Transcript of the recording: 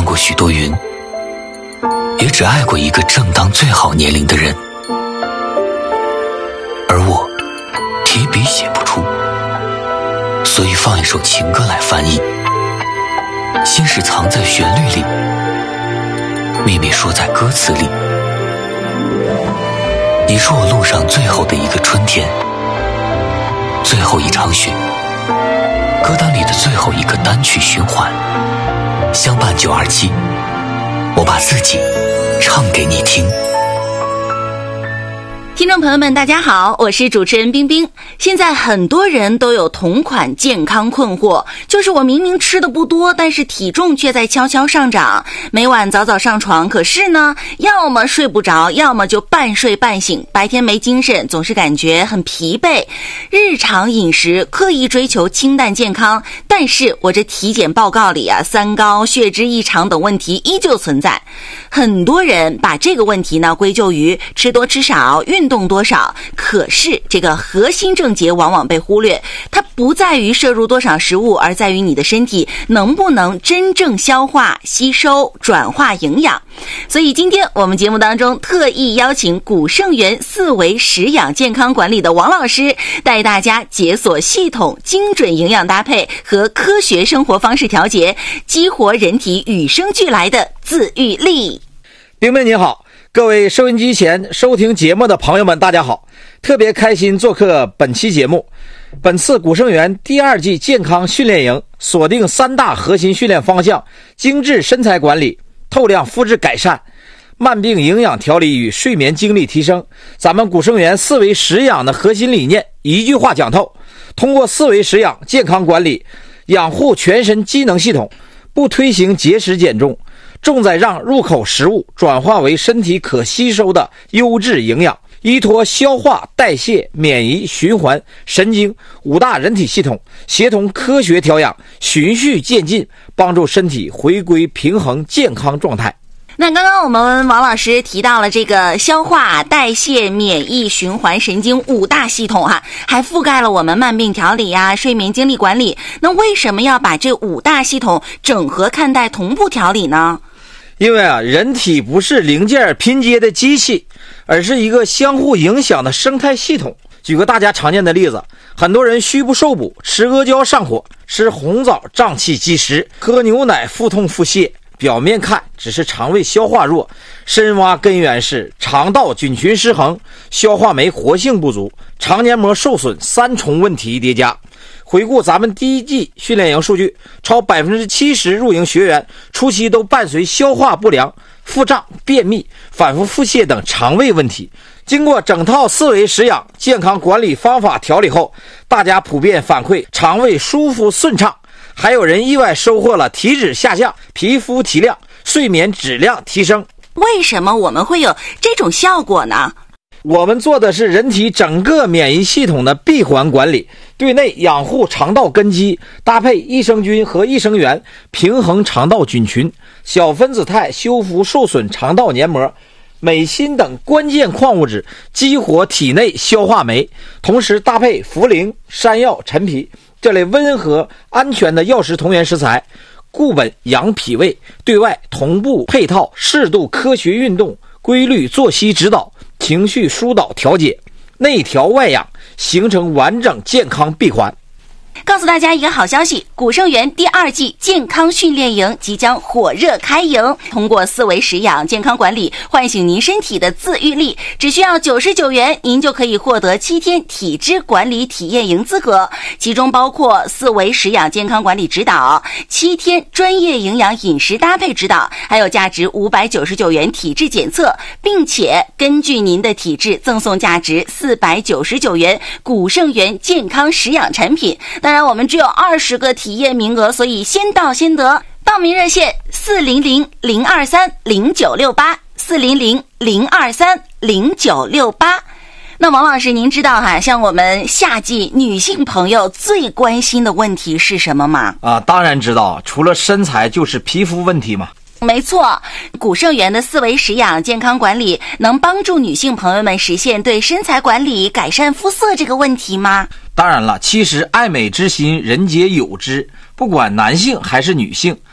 过许多云，也只爱过一个正当最好年龄的人，而我提笔写不出，所以放一首情歌来翻译。心事藏在旋律里，秘密说在歌词里。你是我路上最后的一个春天，最后一场雪，歌单里的最后一个单曲循环，相伴927，我把自己唱给你听。 听众朋友们大家好，我是主持人冰冰。现在很多人都有同款健康困惑，就是我明明吃的不多，但是体重却在悄悄上涨，每晚早早上床，可是呢要么睡不着，要么就半睡半醒，白天没精神，总是感觉很疲惫。日常饮食刻意追求清淡健康，但是我这体检报告里三高、血脂异常等问题依旧存在。很多人把这个问题呢归咎于吃多吃少、运动多少，可是这个核心症结往往被忽略，它不在于摄入多少食物，而在于你的身体能不能真正消化、吸收、转化营养。所以今天我们节目当中特意邀请古圣元4维食养健康管理的王老师，带大家解锁系统、精准营养搭配和科学生活方式调节，激活人体与生俱来的自愈力。 冰冰你好，各位收音机前收听节目的朋友们大家好，特别开心做客本期节目。本次古圣元第2季健康训练营锁定3大核心训练方向：精致身材管理、透亮肤质改善、慢病营养调理与睡眠精力提升。咱们古圣元4维食养的核心理念一句话讲透，通过4维食养健康管理，养护全身机能系统，不推行节食减重，重在让入口食物转化为身体可吸收的优质营养，依托消化、代谢、免疫、循环、神经5大人体系统，协同科学调养，循序渐进，帮助身体回归平衡健康状态。 那刚刚我们王老师提到了这个消化、代谢、免疫、循环、神经5大系统还覆盖了我们慢病调理睡眠精力管理。那为什么要把这5大系统整合看待、同步调理呢？ 因为人体不是零件拼接的机器，而是一个相互影响的生态系统。举个大家常见的例子，很多人虚不受补，吃阿胶上火，吃红枣胀气积食，喝牛奶腹痛腹泻，表面看只是肠胃消化弱，深挖根源是肠道菌群失衡，消化酶活性不足，肠黏膜受损，3重问题叠加。回顾咱们第1季训练营数据，超 70% 入营学员初期都伴随消化不良、腹胀、便秘、反复腹泻等肠胃问题。经过整套4维食养健康管理方法调理后，大家普遍反馈肠胃舒服顺畅，还有人意外收获了体脂下降、皮肤提亮、睡眠质量提升。 为什么我们会有这种效果呢？ 我们做的是人体整个免疫系统的闭环管理，对内养护肠道根基，搭配益生菌和益生元，平衡肠道菌群，小分子肽修复受损肠道黏膜，镁锌等关键矿物质，激活体内消化酶，同时搭配茯苓、山药、陈皮这类温和安全的药食同源食材，固本养脾胃，对外同步配套适度科学运动、规律作息指导、情绪疏导调节，内调外养，形成完整健康闭环。 告诉大家一个好消息，古圣元第2季健康训练营即将火热开营，通过4维食养健康管理唤醒您身体的自愈力，只需要99元，您就可以获得7天体脂管理体验营资格，其中包括4维食养健康管理指导、7天专业营养饮食搭配指导，还有价值599元体质检测，并且根据您的体质赠送价值499元古圣元健康食养产品。当然我们只有20个体验名额，所以先到先得。报名热线400-023-0968 400-023-0968。那王老师您知道像我们夏季女性朋友最关心的问题是什么吗？ 当然知道，除了身材就是皮肤问题嘛。 没错，古圣元的4维食养健康管理能帮助女性朋友们实现对身材管理、改善肤色这个问题吗？ 当然了，其实爱美之心人皆有之，不管男性还是女性，